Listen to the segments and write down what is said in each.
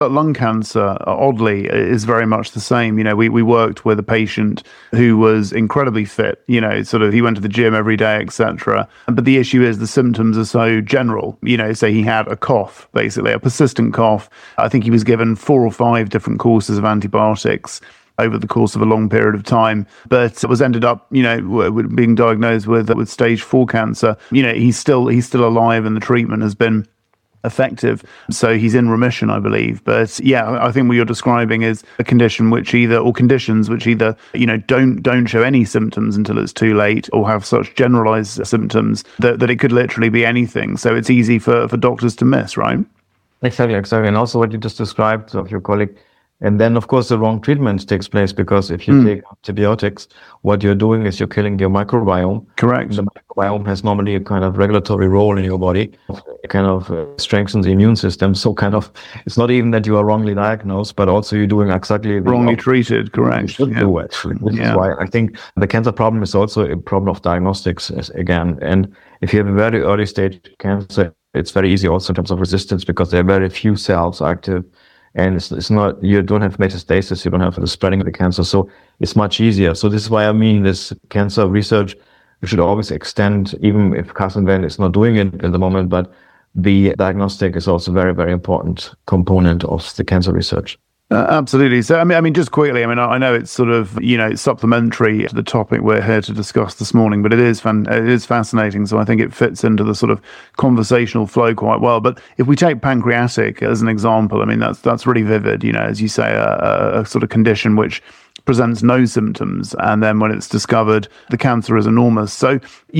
But lung cancer, oddly, is very much the same. We worked with a patient who was incredibly fit, sort of he went to the gym every day, etc. But the issue is the symptoms are so general. Say he had a cough, basically, a persistent cough. I think he was given 4 or 5 different courses of antibiotics over the course of a long period of time, but was ended up, being diagnosed with stage 4 cancer. He's still alive, and the treatment has been effective. So he's in remission, I believe. But yeah, I think what you're describing is a condition conditions which either, don't show any symptoms until it's too late, or have such generalized symptoms that it could literally be anything. So it's easy for doctors to miss, right? Exactly. And also what you just described of your colleague. And then, of course, the wrong treatment takes place, because if you take antibiotics, what you're doing is you're killing your microbiome. Correct. The microbiome has normally a kind of regulatory role in your body. It kind of strengthens the immune system. So it's not even that you are wrongly diagnosed, but also you're doing exactly wrongly treated. Correct. You should do, actually. This is why I think the cancer problem is also a problem of diagnostics again. And if you have a very early stage cancer, it's very easy also in terms of resistance, because there are very few cells active. And it's not, you don't have metastasis, you don't have the spreading of the cancer. So it's much easier. So this is why this cancer research, you should always extend, even if Castlevant is not doing it at the moment, but the diagnostic is also a very, very important component of the cancer research. Absolutely. So, I mean, just quickly, I know it's sort of, it's supplementary to the topic we're here to discuss this morning, but it is fascinating. So I think it fits into the sort of conversational flow quite well. But if we take pancreatic as an example, that's really vivid, as you say, a sort of condition which presents no symptoms, and then when it's discovered, the cancer is enormous. So,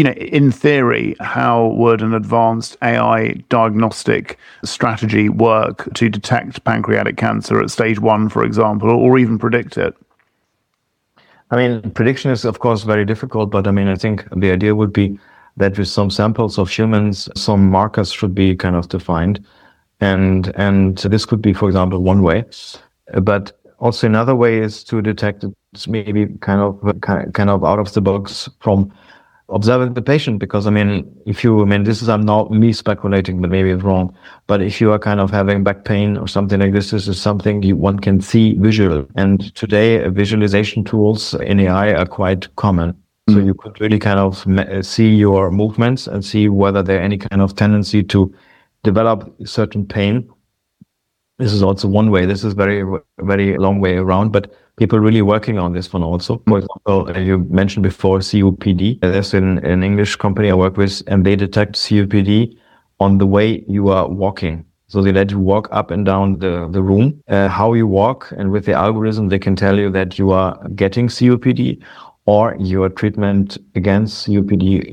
in theory, how would an advanced AI diagnostic strategy work to detect pancreatic cancer at stage 1, for example, or even predict it? Prediction is, of course, very difficult, but I think the idea would be that with some samples of humans, some markers should be kind of defined. And this could be, for example, one way. But also another way is to detect it maybe kind of out of the box from observing the patient, because this is, I'm not me speculating, but maybe it's wrong. But if you are kind of having back pain or something like this is something one can see visually. And today visualization tools in AI are quite common. So you could really kind of see your movements and see whether there any kind of tendency to develop certain pain. This is also one way. This is very, very long way around, but people really working on this one also. For example, you mentioned before COPD. There's an English company I work with, and they detect COPD on the way you are walking. So they let you walk up and down the room, how you walk, and with the algorithm, they can tell you that you are getting COPD or your treatment against COPD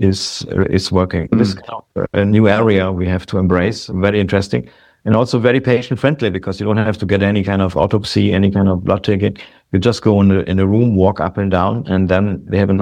is working. This is kind of a new area we have to embrace. Very interesting. And also very patient-friendly, because you don't have to get any kind of autopsy, any kind of blood taking. You just go in a room, walk up and down, and then they have a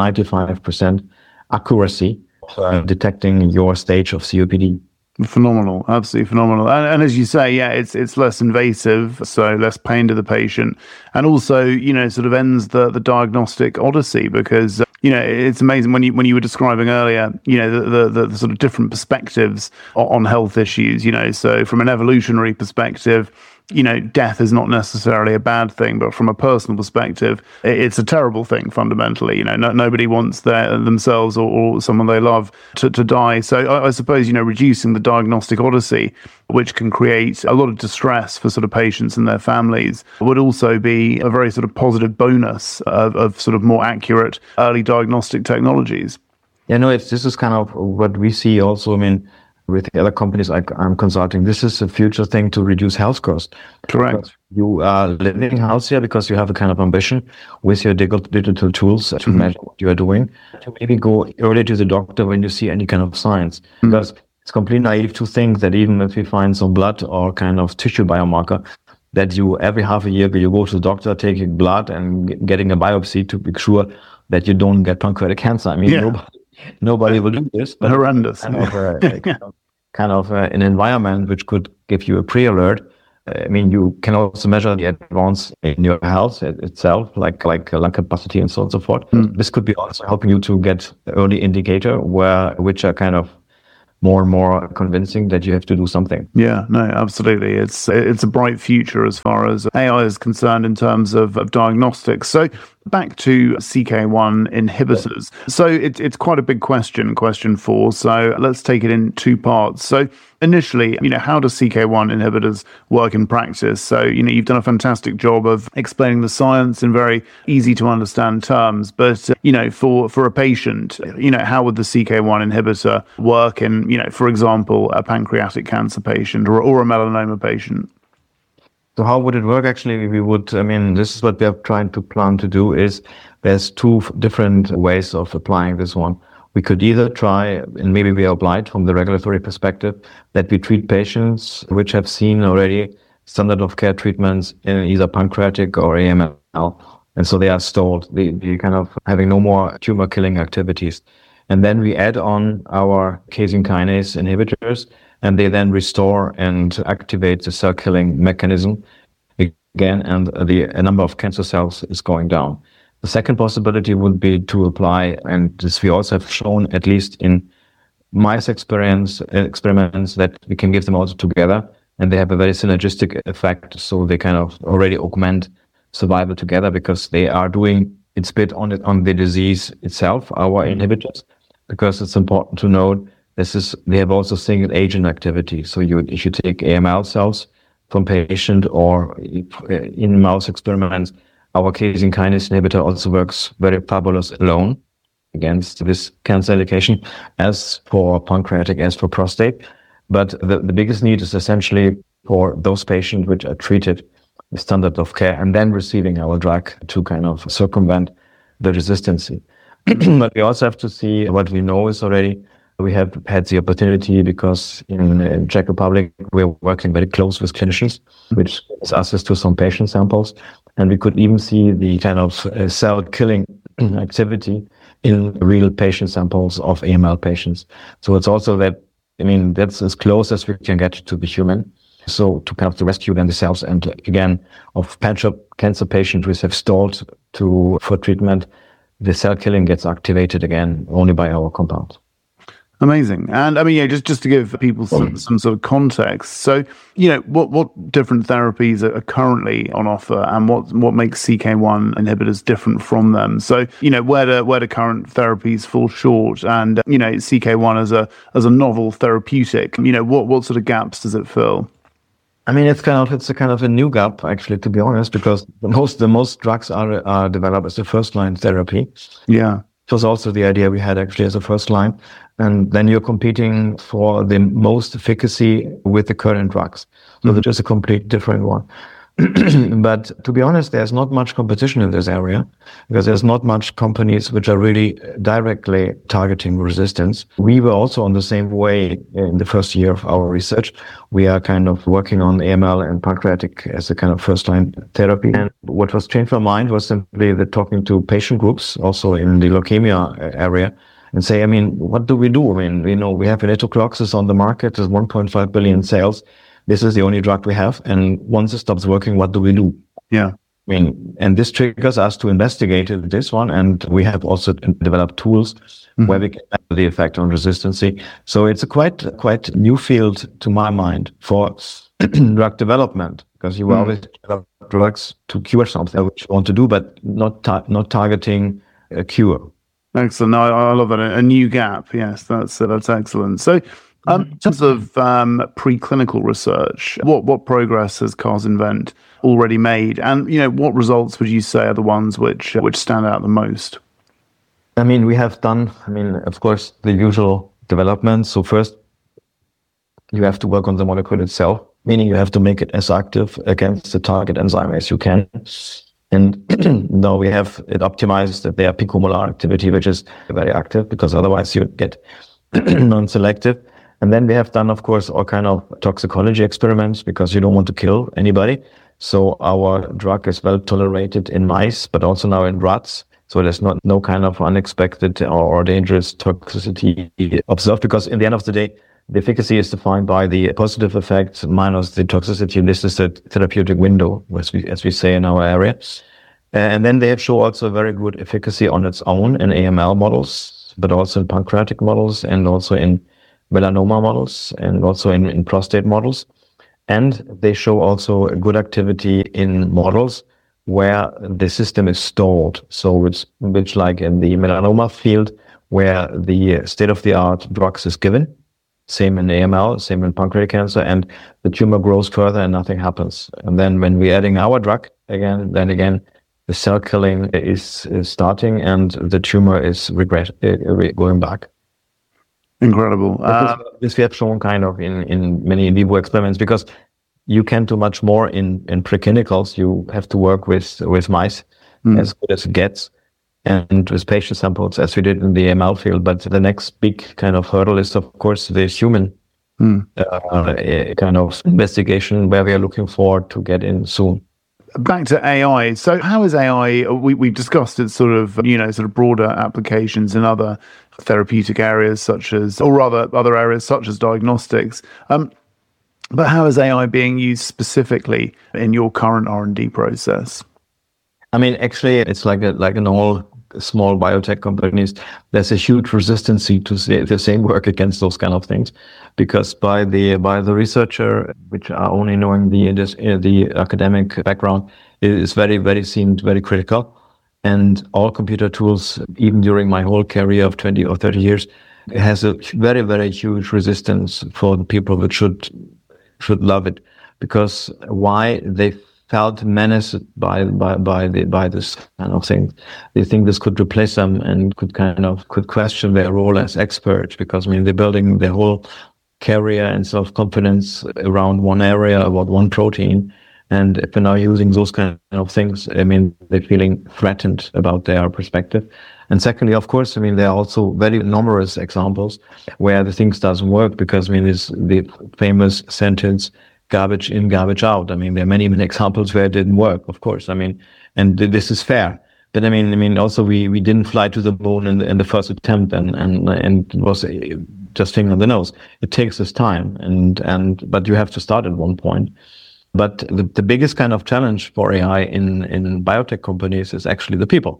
95% accuracy of detecting your stage of COPD. Phenomenal, absolutely phenomenal. And as you say, it's less invasive, so less pain to the patient, and also sort of ends the diagnostic odyssey, because it's amazing when you were describing earlier, the sort of different perspectives on health issues. So from an evolutionary perspective, death is not necessarily a bad thing, but from a personal perspective, it's a terrible thing fundamentally. Nobody wants themselves or someone they love to die. So I suppose, reducing the diagnostic odyssey, which can create a lot of distress for sort of patients and their families, would also be a very sort of positive bonus of sort of more accurate early diagnostic technologies. This is kind of what we see also. With the other companies I'm consulting, this is a future thing to reduce health costs. Correct. Because you are living healthier because you have a kind of ambition with your digital tools to measure what you are doing, to maybe go early to the doctor when you see any kind of signs. Because it's completely naive to think that even if you find some blood or kind of tissue biomarker, that you every half a year you go to the doctor taking blood and getting a biopsy to be sure that you don't get pancreatic cancer. Nobody will do this. But horrendous. Kind of an environment which could give you a pre-alert. You can also measure the advance in your health itself, like lung capacity and so on and so forth. This could be also helping you to get the early indicator which are kind of more and more convincing that you have to do something. Yeah, no, absolutely. It's a bright future as far as AI is concerned in terms of diagnostics. So back to CK1 inhibitors. So it's quite a big question 4. So let's take it in 2 parts. So initially, how do CK1 inhibitors work in practice? So, you've done a fantastic job of explaining the science in very easy to understand terms. But, for a patient, how would the CK1 inhibitor work in, for example, a pancreatic cancer patient or a melanoma patient? So how would it work? Actually, this is what we are trying to plan to do is there's 2 different ways of applying this one. We could either try, and maybe we are obliged from the regulatory perspective, that we treat patients which have seen already standard of care treatments in either pancreatic or AML. And so they are stalled. They kind of having no more tumor killing activities. And then we add on our casein kinase inhibitors, and they then restore and activate the cell killing mechanism again, and a number of cancer cells is going down. The second possibility would be to apply, and this we also have shown, at least in mice experiments, that we can give them also together, and they have a very synergistic effect. So they kind of already augment survival together because they are doing its bit on the disease itself, our inhibitors, because it's important to note they have also single agent activity. So if you take AML cells from patient or in mouse experiments, our casein kinase inhibitor also works very fabulous alone against this cancer indication, as for pancreatic, as for prostate. But the biggest need is essentially for those patients which are treated with standard of care and then receiving our drug to kind of circumvent the resistance. But we also have to see what we know is already, we have had the opportunity because in Czech Republic, we're working very close with clinicians, which gives access to some patient samples. And we could even see the kind of cell killing activity in real patient samples of AML patients. So it's also that's as close as we can get to the human. So to kind of to rescue then the cells, and again, of cancer patients which have stalled for treatment, the cell killing gets activated again only by our compound. Amazing. And just to give people some sort of context. So, what different therapies are currently on offer, and what makes CK1 inhibitors different from them? So, where do current therapies fall short? And, CK1 as a novel therapeutic, what sort of gaps does it fill? It's a kind of a new gap, actually, to be honest, because the most drugs are developed as a first-line therapy. Yeah. It was also the idea we had actually as a first line. And then you're competing for the most efficacy with the current drugs. So that's just a complete different one. But to be honest, there's not much competition in this area because there's not much companies which are really directly targeting resistance. We were also on the same way in the first year of our research. We are kind of working on AML and pancreatic as a kind of first line therapy. And what was changed my mind was simply that talking to patient groups also in the leukemia area and say, what do we do? We have venetoclax on the market, there's 1.5 billion sales. This is the only drug we have. And once it stops working, what do we do? Yeah. And this triggers us to investigate this one. And we have also developed tools where we can measure the effect on resistancy. So it's a quite new field to my mind for drug development, because you always develop drugs to cure something which you want to do, but not targeting a cure. Excellent. No, I love that. A new gap. Yes, that's excellent. So, in terms of preclinical research, what progress has CarsInvent already made, and what results would you say are the ones which stand out the most? We have done, of course, the usual development. So first, you have to work on the molecule itself, meaning you have to make it as active against the target enzyme as you can. And now we have it optimized that they are picomolar activity, which is very active, because otherwise you get non-selective. And then we have done, of course, all kind of toxicology experiments, because you don't want to kill anybody. So our drug is well tolerated in mice, but also now in rats. So there's no kind of unexpected or dangerous toxicity observed, because in the end of the day, the efficacy is defined by the positive effect minus the toxicity. This is the therapeutic window, as we say in our area. And then they have shown also very good efficacy on its own in AML models, but also in pancreatic models and also in melanoma models and also in prostate models. And they show also a good activity in models where the system is stalled. So which like in the melanoma field, where the state-of-the-art drugs is given, same in AML, same in pancreatic cancer, and the tumor grows further and nothing happens. And then when we're adding our drug again, the cell killing is starting and the tumor is going back. Incredible. This we have shown kind of in many in vivo experiments, because you can't do much more in preclinicals. You have to work with mice as good as it gets, and with patient samples as we did in the AML field. But the next big kind of hurdle is, of course, the human kind of investigation, where we are looking forward to get in soon. Back to AI. So how is AI, we've discussed its sort of broader applications in other therapeutic areas or rather other areas such as diagnostics. But how is AI being used specifically in your current R&D process? I mean, actually, it's like in all small biotech companies, there's a huge resistance to the same work against those kind of things, because by the researcher, which are only knowing the academic background, it is seemed very critical. And all computer tools, even during my whole career of 20 or 30 years, it has a very, very huge resistance for the people that should love it, because why they felt menaced by this kind of thing. They think this could replace them and could question their role as experts, because I mean they're building their whole career and self-confidence around one area, about one protein. And if they're now using those kind of things, I mean they're feeling threatened about their perspective. And secondly, of course, I mean there are also very numerous examples where the things doesn't work, because I mean it's the famous sentence, garbage in, garbage out. I mean, there are many examples where it didn't work, of course. I mean, and this is fair. But I mean, also we didn't fly to the moon in the first attempt, and it was just finger on the nose. It takes this time, but you have to start at one point. But the biggest kind of challenge for AI in biotech companies is actually the people.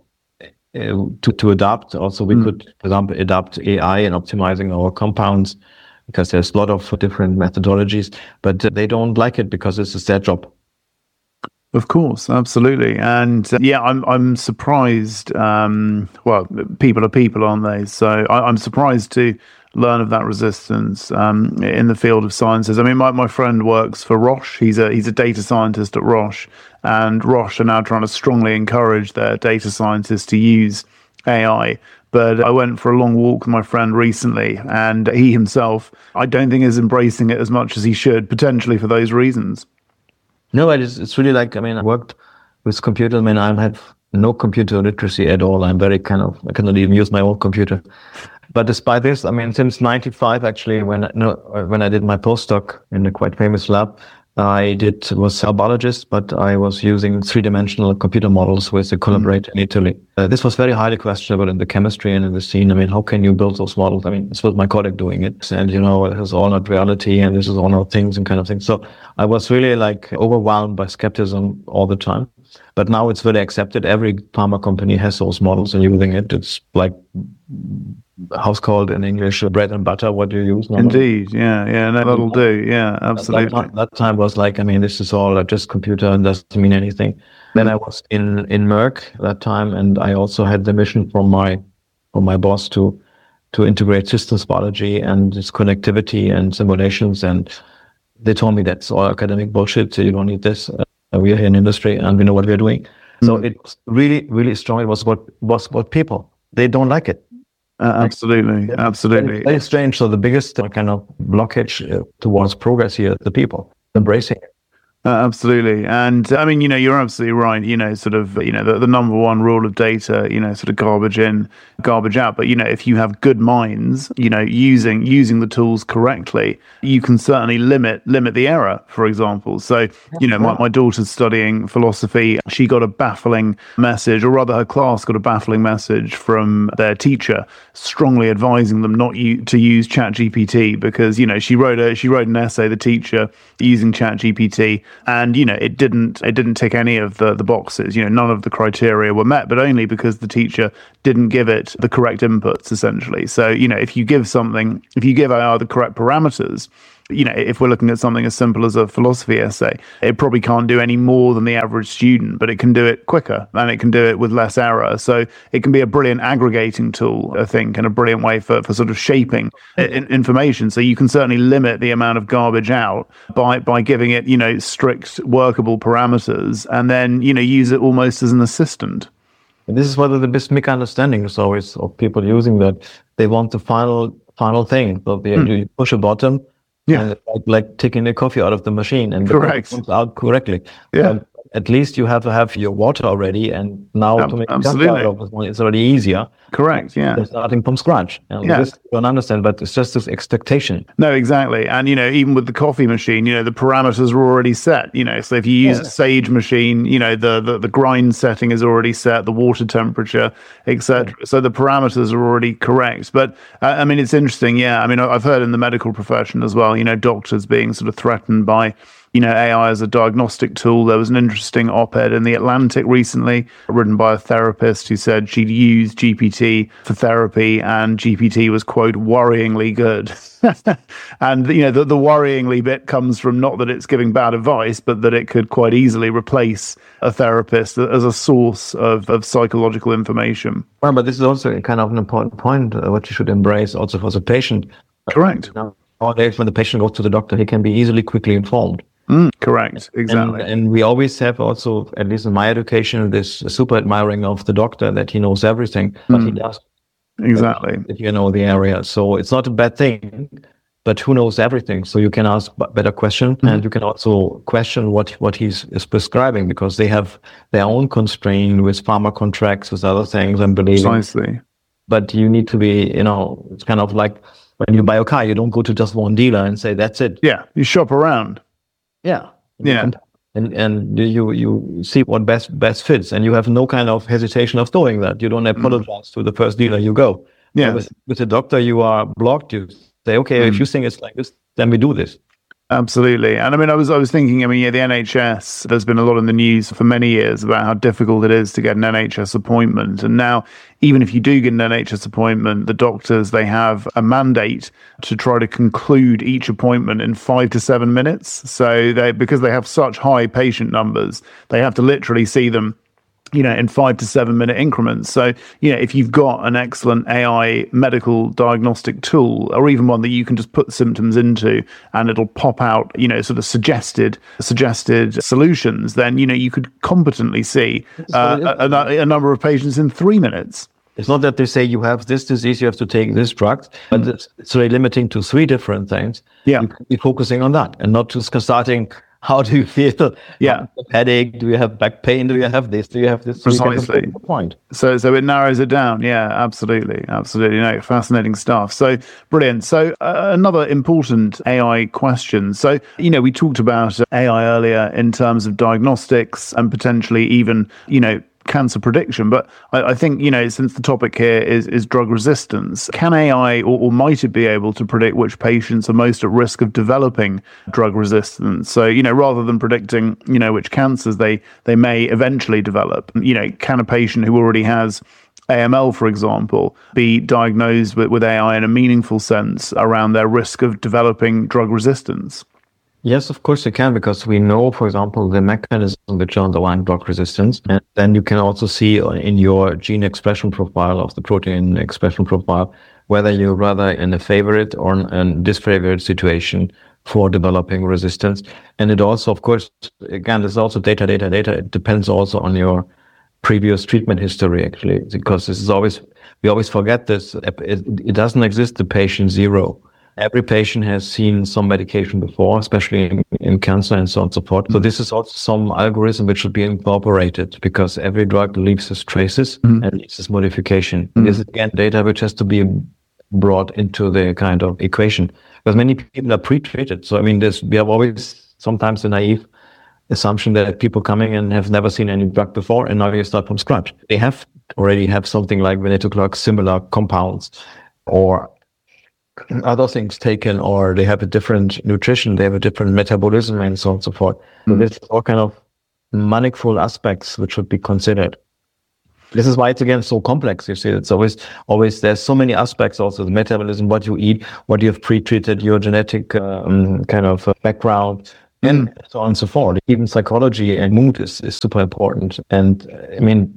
To adapt. Also, we could, for example, adapt AI in optimizing our compounds, because there's a lot of different methodologies, but they don't like it because this is their job. Of course, absolutely. And I'm surprised. Well, people are people, aren't they? So I'm surprised to learn of that resistance in the field of sciences. I mean, my friend works for Roche. He's a data scientist at Roche, and Roche are now trying to strongly encourage their data scientists to use AI. But I went for a long walk with my friend recently, and he himself, I don't think, is embracing it as much as he should, potentially for those reasons. No, it's really like, I mean, I worked with computers. I mean, I have no computer literacy at all. I'm very I cannot even use my own computer. But despite this, I mean, since '95, actually, when I did my postdoc in a quite famous lab, was cell biologist, but I was using three-dimensional computer models with a collaborator in Italy. This was very highly questionable in the chemistry and in the scene. I mean, how can you build those models? I mean, this was my colleague doing it, and this is all not reality, and this is all not things and kind of things. So I was really like overwhelmed by skepticism all the time. But now it's very accepted. Every pharma company has those models and using it. It's like house called in English, bread and butter. What do you use normally? Indeed, yeah, no, that'll do. Yeah, absolutely. That time was like, I mean, this is all just computer and doesn't mean anything. Then I was in Merck that time, and I also had the mission from my boss to integrate systems biology and its connectivity and simulations. And they told me that's all academic bullshit. So you don't need this. We are here in industry and we know what we're doing. So it was really, really strong. It was what people, they don't like it. Absolutely. Very strange. So the biggest kind of blockage towards progress here is the people embracing it. Absolutely. And I mean, you're absolutely right. The number one rule of data, sort of garbage in, garbage out. But, if you have good minds, using the tools correctly, you can certainly limit the error, for example. So, my daughter's studying philosophy. She got a baffling message, or rather her class got a baffling message from their teacher, strongly advising them not to use ChatGPT because, she wrote an essay, the teacher, using ChatGPT. And, it didn't tick any of the boxes. None of the criteria were met, but only because the teacher didn't give it the correct inputs, essentially. So, if you give AI the correct parameters, if we're looking at something as simple as a philosophy essay, it probably can't do any more than the average student, but it can do it quicker and it can do it with less error. So it can be a brilliant aggregating tool, I think, and a brilliant way for sort of shaping information. So you can certainly limit the amount of garbage out by giving it, strict workable parameters, and then, use it almost as an assistant. And this is one of the best misunderstandings always of people using that. They want the final thing. So you push a button. Yeah, like taking the coffee out of the machine and correct. It comes out correctly. Yeah, at least you have to have your water already, and now to make absolutely out of this one, it's already easier. Correct. Yeah, they're starting from scratch. And this you don't understand, but it's just this expectation. No, exactly. And even with the coffee machine, the parameters are already set. So if you use a Sage machine, the grind setting is already set, the water temperature, etc. So the parameters are already correct. But it's interesting. Yeah, I've heard in the medical profession as well. Doctors being sort of threatened by AI as a diagnostic tool. There was an interesting op-ed in The Atlantic recently written by a therapist who said she'd used GPT for therapy and GPT was, quote, worryingly good. And, the worryingly bit comes from not that it's giving bad advice, but that it could quite easily replace a therapist as a source of psychological information. Well, but this is also kind of an important point, what you should embrace also for the patient. Correct. Nowadays, when the patient goes to the doctor, he can be quickly informed. Correct, exactly. And we always have also, at least in my education, this super admiring of the doctor that he knows everything, but he does. Exactly. If you know the area. So it's not a bad thing, but who knows everything? So you can ask better questions and you can also question what he's prescribing, because they have their own constraint with pharma contracts, with other things, and believing. Precisely. But you need to be, it's kind of like when you buy a car, you don't go to just one dealer and say, that's it. Yeah, you shop around. Yeah. Yeah. And you see what best fits, and you have no kind of hesitation of doing that. You don't apologize to the first dealer you go. Yeah. With the doctor, you are blocked. You say, okay, if you think it's like this, then we do this. Absolutely. And I was thinking, the NHS, there's been a lot in the news for many years about how difficult it is to get an NHS appointment. And now, even if you do get an NHS appointment, the doctors, they have a mandate to try to conclude each appointment in 5 to 7 minutes. So because they have such high patient numbers, they have to literally see them in 5 to 7 minute increments. So, if you've got an excellent AI medical diagnostic tool, or even one that you can just put symptoms into and it'll pop out, sort of suggested solutions, then, you could competently see a number of patients in 3 minutes. It's not that they say you have this disease, you have to take this drug, but it's really limiting to 3 different things. Yeah. You can be focusing on that and not just starting, how do you feel? Yeah. Headache? Do you have back pain? Do you have this? Do you have this? Precisely. Point. So it narrows it down. Yeah, absolutely. No, fascinating stuff. So brilliant. So another important AI question. So, we talked about AI earlier in terms of diagnostics and potentially even, cancer prediction. But I think, since the topic here is drug resistance, can AI or might it be able to predict which patients are most at risk of developing drug resistance? So, rather than predicting, which cancers they may eventually develop, can a patient who already has AML, for example, be diagnosed with AI in a meaningful sense around their risk of developing drug resistance? Yes, of course you can, because we know, for example, the mechanism which are underlying drug resistance. And then you can also see in your gene expression profile of the protein expression profile, whether you're rather in a favorite or a disfavored situation for developing resistance. And it also, of course, again, there's also data. It depends also on your previous treatment history, actually, because this is always, we always forget this. It doesn't exist, the patient zero. Every patient has seen some medication before, especially in cancer and so on and so forth. So this is also some algorithm which should be incorporated, because every drug leaves its traces and leaves its modification. This is, again, data which has to be brought into the kind of equation, because many people are pre-treated. So, we have always sometimes a naive assumption that people coming and have never seen any drug before, and now you start from scratch. They already have something like venetoclax, similar compounds, or other things taken, or they have a different nutrition, they have a different metabolism, and so on and so forth. So this is all kind of manifold aspects which should be considered. This is why it's again so complex. You see, it's always there's so many aspects. Also, the metabolism, what you eat, what you have pre-treated, your genetic kind of background, and so on and so forth. Even psychology and mood is super important. And I mean,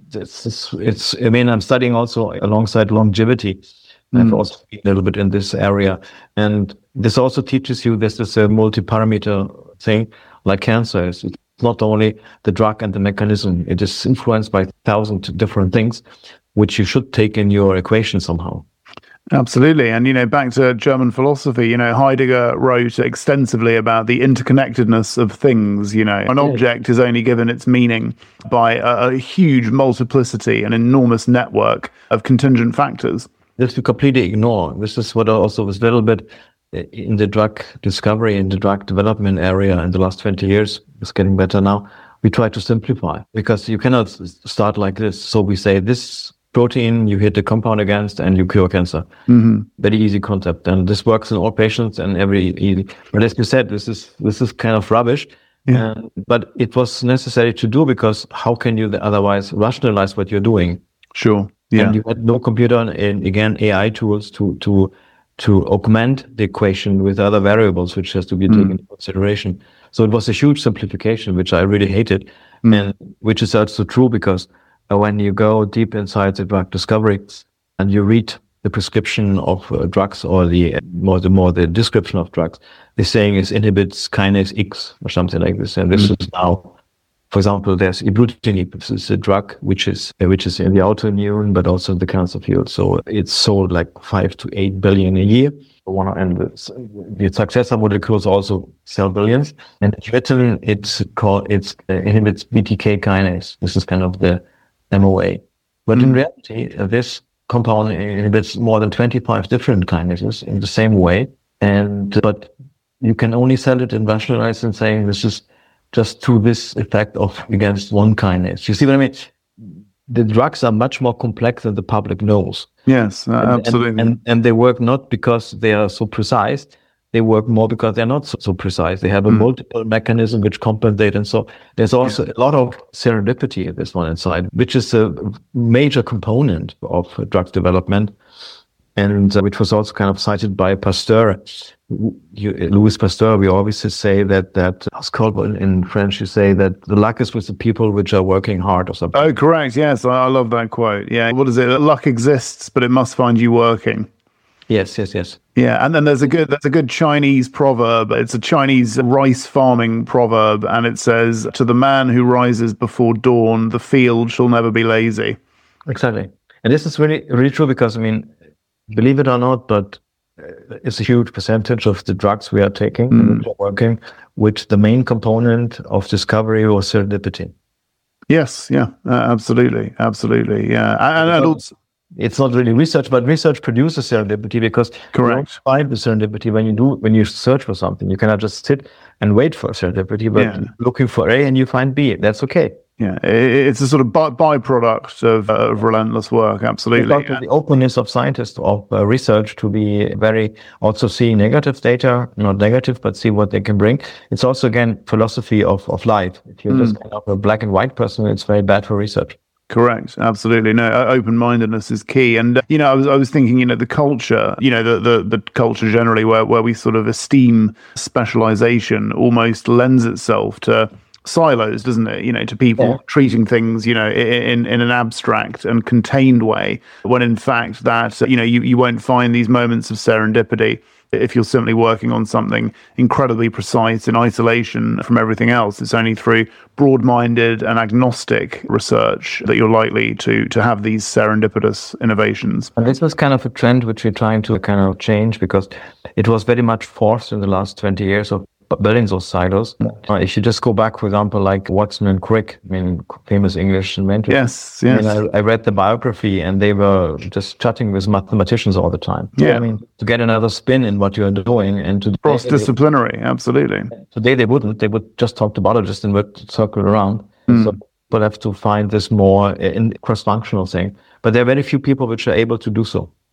I'm studying also alongside longevity. I've also been a little bit in this area, and this also teaches you this is a multi-parameter thing, like cancer is. It's not only the drug and the mechanism; it is influenced by 1,000 different things, which you should take in your equation somehow. Absolutely. And, back to German philosophy, Heidegger wrote extensively about the interconnectedness of things. An object is only given its meaning by a huge multiplicity, an enormous network of contingent factors. This we completely ignore. This is what also was a little bit in the drug discovery, in the drug development area in the last 20 years. It's getting better now. We try to simplify because you cannot start like this. So we say this protein, you hit the compound against and you cure cancer. Very easy concept. And this works in all patients and easy. But as you said, this is kind of rubbish. Yeah. But it was necessary to do because how can you otherwise rationalize what you're doing? Sure. Yeah. And you had no computer and again AI tools to augment the equation with other variables, which has to be taken into consideration. So it was a huge simplification, which I really hated, and which is also true because when you go deep inside the drug discovery and you read the prescription of drugs or the description of drugs, they're saying it inhibits kinase X or something like this, and this is now. For example, there's ibrutinib. This is a drug which is in the autoimmune, but also in the cancer field. So it's sold like 5 to 8 billion a year. And the successor molecules also sell billions. And ibrutinib, it inhibits BTK kinase. This is kind of the MOA. But in reality, this compound inhibits more than 25 different kinases in the same way. But you can only sell it and rationalize and saying this is just to this effect of against one kinase. You see what I mean? The drugs are much more complex than the public knows. Yes, absolutely. And they work not because they are so precise. They work more because they're not so precise. They have a multiple mechanism which compensate. And so there's also a lot of serendipity in this one inside, which is a major component of drug development. And which was also kind of cited by Pasteur. Louis Pasteur, we always say that it's called in French, you say that the luck is with the people which are working hard or something. Oh, correct. Yes, I love that quote. Yeah. What is it? Luck exists, but it must find you working. Yes. Yeah, and then there's a good Chinese proverb. It's a Chinese rice farming proverb, and it says, "To the man who rises before dawn, the field shall never be lazy." Exactly. And this is really, really true because, believe it or not, but it's a huge percentage of the drugs we are taking and working, which the main component of discovery was serendipity. Yes, yeah, absolutely, yeah, and also, it's not really research, but research produces serendipity because you don't find the serendipity when you search for something. You cannot just sit and wait for serendipity, but looking for A and you find B. That's okay. Yeah, it's a sort of byproduct of relentless work, absolutely. The openness of scientists, of research to be very, also seeing negative data, not negative, but see what they can bring. It's also, again, philosophy of life. If you're just kind of a black and white person, it's very bad for research. Correct. Absolutely. No, open-mindedness is key. And, I was thinking, the culture, the culture generally where we sort of esteem specialization almost lends itself to silos, doesn't it? To people treating things, in an abstract and contained way, when in fact that, you won't find these moments of serendipity if you're simply working on something incredibly precise in isolation from everything else. It's only through broad-minded and agnostic research that you're likely to have these serendipitous innovations. And this was kind of a trend which we're trying to kind of change because it was very much forced in the last 20 years of building those silos. If you just go back, for example, like Watson and Crick, famous English inventors. Yes. I read the biography and they were just chatting with mathematicians all the time. Yeah. To get another spin in what you're doing and to cross-disciplinary, absolutely. Today they wouldn't. They would just talk to biologists and would circle around. So people have to find this more in cross-functional thing. But there are very few people which are able to do so.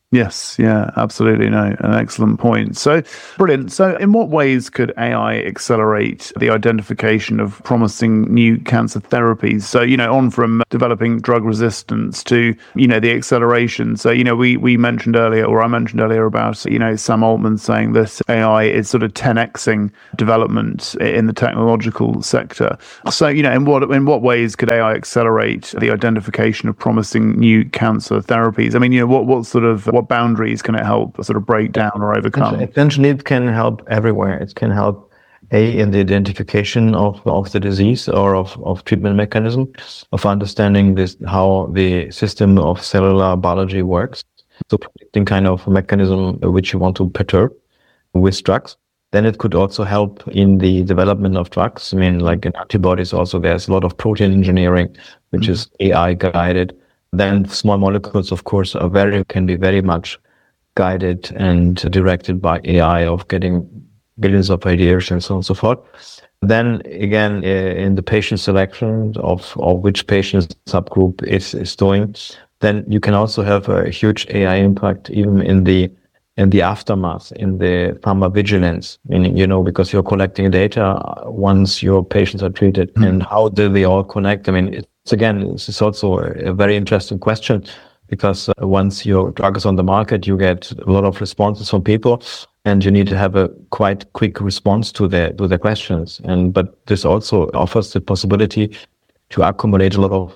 Yes, yeah, absolutely. No, an excellent point. So brilliant. So, in what ways could AI accelerate the identification of promising new cancer therapies? So, on from developing drug resistance to, the acceleration. So, we mentioned earlier, or I mentioned earlier about, Sam Altman saying that AI is sort of 10xing development in the technological sector. So, in what ways could AI accelerate the identification of promising new cancer therapies? I mean, what boundaries can it help sort of break down or overcome? Essentially, it can help everywhere. It can help in the identification of the disease or of treatment mechanism, of understanding how the system of cellular biology works. So predicting kind of mechanism which you want to perturb with drugs. Then it could also help in the development of drugs. I mean, like in antibodies also, there's a lot of protein engineering, which is AI guided. Then small molecules, of course, can be very much guided and directed by AI, of getting billions of ideas and so on and so forth. Then again, in the patient selection of which patient subgroup is doing, then you can also have a huge AI impact even in the aftermath, in the pharmacovigilance, meaning, because you're collecting data once your patients are treated, and how do they all connect? I mean, this is also a very interesting question, because once your drug is on the market, you get a lot of responses from people, and you need to have a quite quick response to the questions. But this also offers the possibility to accumulate a lot of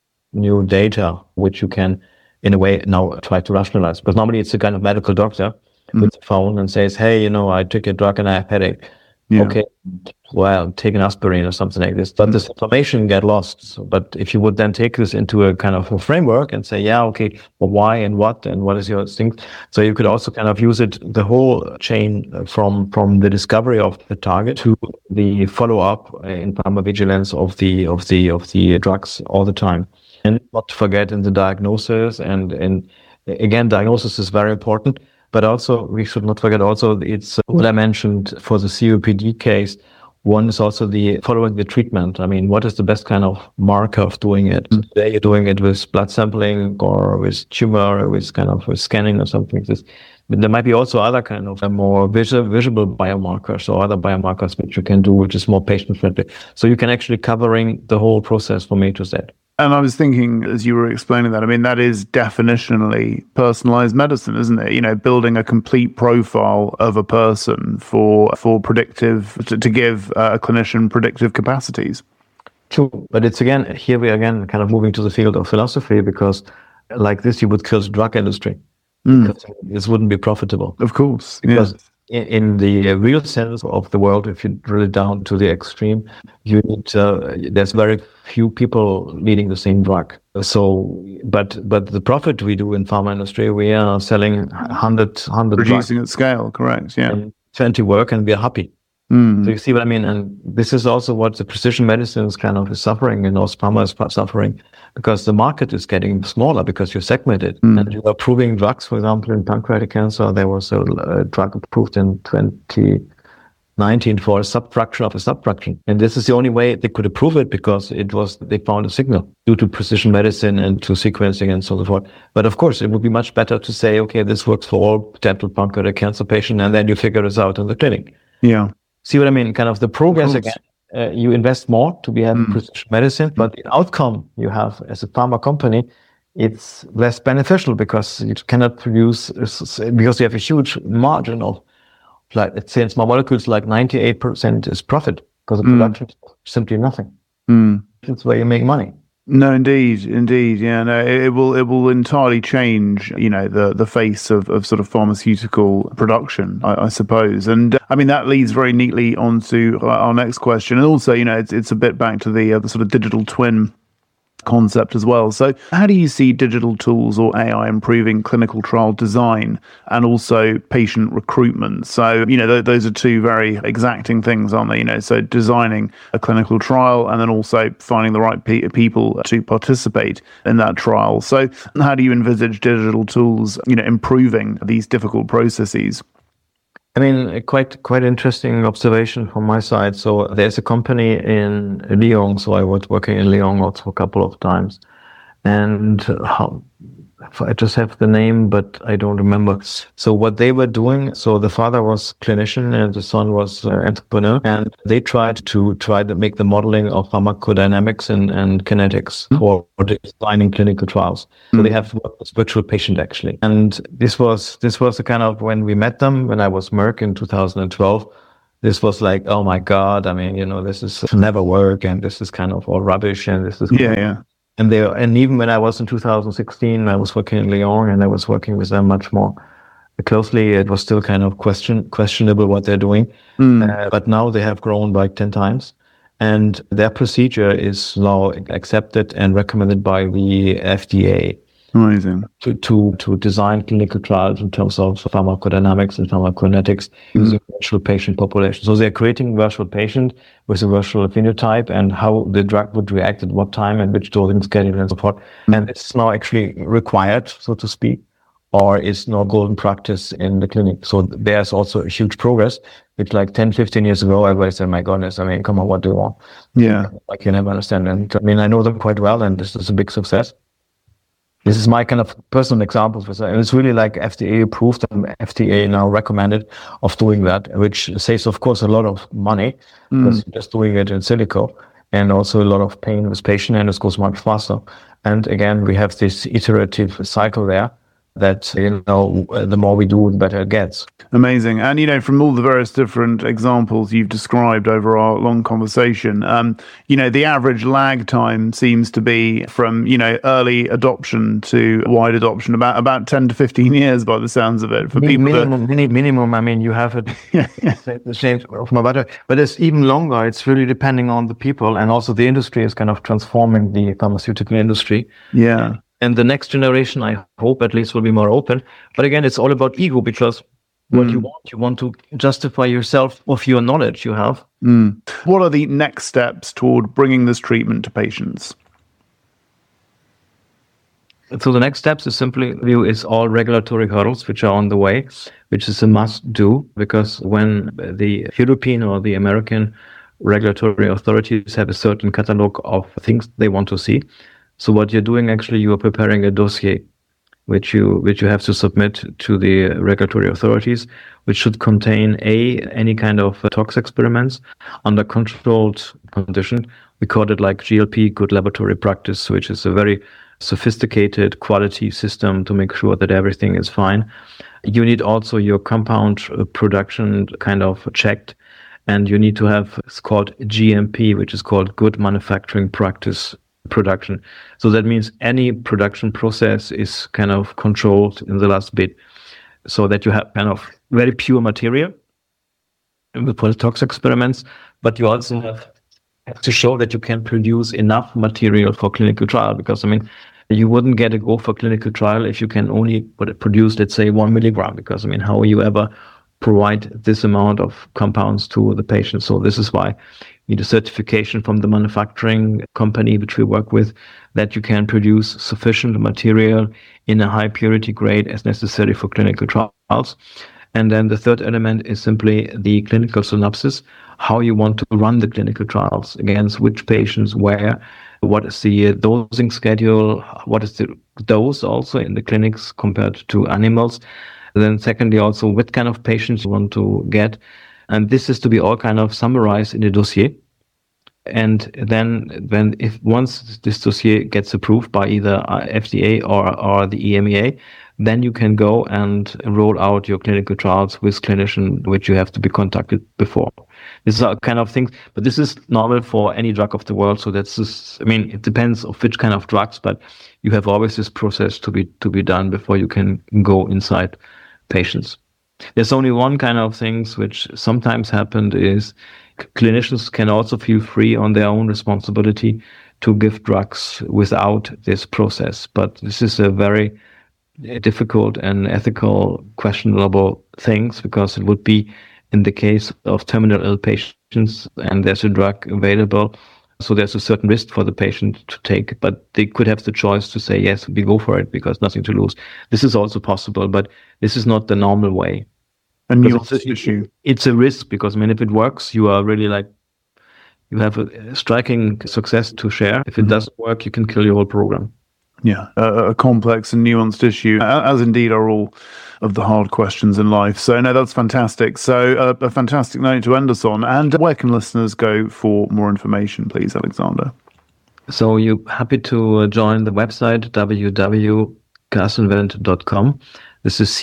new data, which you can, in a way, now try to rationalize. Because normally it's a kind of medical doctor with a phone and says, hey, I took a drug and I have headache. Yeah. Okay, well, take an aspirin or something like this. But this information get lost. But if you would then take this into a kind of a framework and say, yeah, okay, well, why and what is your instinct? So you could also kind of use it, the whole chain from the discovery of the target to the follow-up in pharmacovigilance of the drugs all the time. And not to forget in the diagnosis, and again, diagnosis is very important. But also, we should not forget also, it's what I mentioned for the COPD case. One is also following the treatment. I mean, what is the best kind of marker of doing it? Today you're doing it with blood sampling or with tumor, or with scanning or something like this. But there might be also other kind of more visible biomarkers or other biomarkers which you can do, which is more patient friendly. So you can actually covering the whole process from A to Z. And I was thinking, as you were explaining that, I mean, that is definitionally personalized medicine, isn't it? Building a complete profile of a person for predictive, to give a clinician predictive capacities. True. But it's here we are again kind of moving to the field of philosophy, because like this, you would kill the drug industry. Because this wouldn't be profitable. Of course. Because in the real sense of the world, if you drill it down to the extreme, you need there's very few people needing the same drug. So, but the profit we do in pharma industry, we are selling 100 producing at scale, correct? Yeah, and 20 work, and we are happy. So you see what I mean? And this is also what the precision medicine is kind of suffering, and also pharma is suffering, because the market is getting smaller because you're segmented. And you are approving drugs, for example, in pancreatic cancer. There was a drug approved in 2019 for a subfraction of a subfraction. And this is the only way they could approve it, because they found a signal due to precision medicine and to sequencing and so forth. But of course, it would be much better to say, okay, this works for all potential pancreatic cancer patients, and then you figure this out in the clinic. Yeah. See what I mean? Kind of the progress again. You invest more to have precision medicine, but the outcome you have as a pharma company, it's less beneficial, because you cannot produce, because you have a huge margin of, like, let's say in small molecules, like 98% is profit, because the production is simply nothing. That's where you make money. No, indeed. Yeah, no, it will entirely change, the face of sort of pharmaceutical production, I suppose. And I mean, that leads very neatly onto our next question. And also, it's a bit back to the sort of digital twin concept as well. So how do you see digital tools or AI improving clinical trial design and also patient recruitment? So, those are two very exacting things, aren't they? So designing a clinical trial and then also finding the right people to participate in that trial. So how do you envisage digital tools, improving these difficult processes? I mean, quite interesting observation from my side. So there's a company in Lyon. So I was working in Lyon also a couple of times, and I just have the name, but I don't remember. So what they were doing, so the father was clinician and the son was entrepreneur, and they tried to make the modeling of pharmacodynamics and kinetics for designing clinical trials. So they have virtual patient actually. And this was the kind of, when we met them, when I was Merck in 2012, this was like, oh my God, I mean, this is never work, and this is kind of all rubbish, and this is And even when I was in 2016, I was working in Lyon, and I was working with them much more closely. It was still kind of questionable what they're doing, but now they have grown by 10 times, and their procedure is now accepted and recommended by the FDA. Amazing. To design clinical trials in terms of pharmacodynamics and pharmacokinetics using virtual patient population. So they're creating virtual patient with a virtual phenotype and how the drug would react at what time and which dosing schedule and so forth. And it's now actually required, so to speak, or is now golden practice in the clinic. So there's also a huge progress, which like 10, 15 years ago, everybody said, my goodness, I mean, come on, what do you want? Yeah. I can never understand. And I mean, I know them quite well, and this is a big success. This is my kind of personal examples. And it's really like FDA approved and FDA now recommended of doing that, which saves, of course, a lot of money because you're just doing it in silico, and also a lot of pain with patient, and it goes much faster. And again, we have this iterative cycle there that, the more we do, the better it gets. Amazing. And, from all the various different examples you've described over our long conversation, the average lag time seems to be from, early adoption to wide adoption, about 10 to 15 years by the sounds of it. For people minimum, I mean, you have it the same of my butter, but it's even longer. It's really depending on the people, and also the industry is kind of transforming the pharmaceutical industry. Yeah. And the next generation, I hope at least, will be more open. But again, it's all about ego, because what you want to justify yourself of your knowledge you have. What are the next steps toward bringing this treatment to patients? So the next steps is all regulatory hurdles which are on the way, which is a must do, because when the European or the American regulatory authorities have a certain catalog of things they want to see. So what you're doing, actually, you are preparing a dossier, which you have to submit to the regulatory authorities, which should contain any kind of tox experiments under controlled condition. We call it like GLP, good laboratory practice, which is a very sophisticated quality system to make sure that everything is fine. You need also your compound production kind of checked, and you need to have, it's called GMP, which is called good manufacturing practice production. So that means any production process is kind of controlled in the last bit, so that you have kind of very pure material for the tox experiments, but you also have to show that you can produce enough material for clinical trial, because you wouldn't get a go for clinical trial if you can only produce, let's say, 1 milligram, because how will you ever provide this amount of compounds to the patient? So this is why you need a certification from the manufacturing company which we work with, that you can produce sufficient material in a high purity grade as necessary for clinical trials. And then the third element is simply the clinical synopsis, how you want to run the clinical trials, against which patients, where, what is the dosing schedule, what is the dose also in the clinics compared to animals. And then secondly, also what kind of patients you want to get. And this is to be all kind of summarized in the dossier. And then once this dossier gets approved by either FDA or the EMEA, then you can go and roll out your clinical trials with clinician, which you have to be contacted before. These are kind of things, but this is normal for any drug of the world. So that's just, it depends of which kind of drugs, but you have always this process to be done before you can go inside patients. There's only one kind of things which sometimes happened is clinicians can also feel free on their own responsibility to give drugs without this process. But this is a very difficult and ethical questionable things, because it would be in the case of terminal ill patients and there's a drug available. So there's a certain risk for the patient to take, but they could have the choice to say, yes, we go for it because nothing to lose. This is also possible, but this is not the normal way. A nuanced issue. It's a risk, because if it works, you are really you have a striking success to share. If it doesn't work, you can kill your whole program. Yeah, a complex and nuanced issue, as indeed are all of the hard questions in life. So, no, that's fantastic. So, a fantastic note to end us on. And where can listeners go for more information, please, Alexander? So, you're happy to join the website www.carstenvendt.com. This is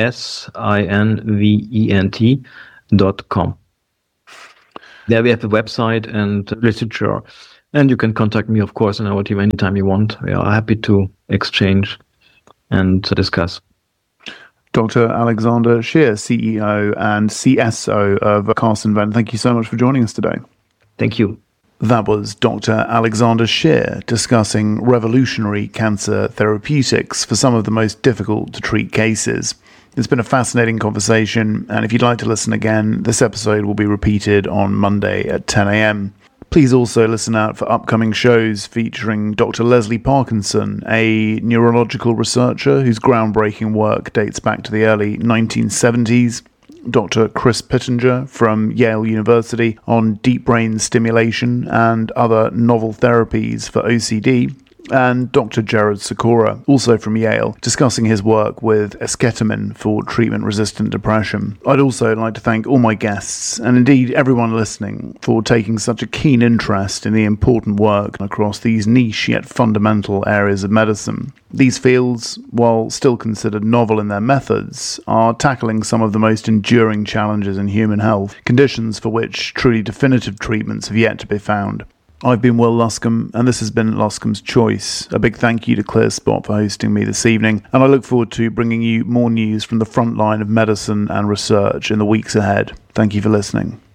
CASINVENT.com. There we have the website and literature. And you can contact me, of course, in our team anytime you want. We are happy to exchange and discuss. Dr. Alexander Scheer, CEO and CSO of Carsten Vendt. Thank you so much for joining us today. Thank you. That was Dr. Alexander Scheer discussing revolutionary cancer therapeutics for some of the most difficult to treat cases. It's been a fascinating conversation, and if you'd like to listen again, this episode will be repeated on Monday at 10 a.m. Please also listen out for upcoming shows featuring Dr. Leslie Parkinson, a neurological researcher whose groundbreaking work dates back to the early 1970s, Dr. Chris Pittenger from Yale University on deep brain stimulation and other novel therapies for OCD, and Dr. Jared Sikora, also from Yale, discussing his work with esketamine for treatment-resistant depression. I'd also like to thank all my guests, and indeed everyone listening, for taking such a keen interest in the important work across these niche yet fundamental areas of medicine. These fields, while still considered novel in their methods, are tackling some of the most enduring challenges in human health, conditions for which truly definitive treatments have yet to be found. I've been Will Luscombe, and this has been Luscombe's Choice. A big thank you to ClearSpot for hosting me this evening, and I look forward to bringing you more news from the front line of medicine and research in the weeks ahead. Thank you for listening.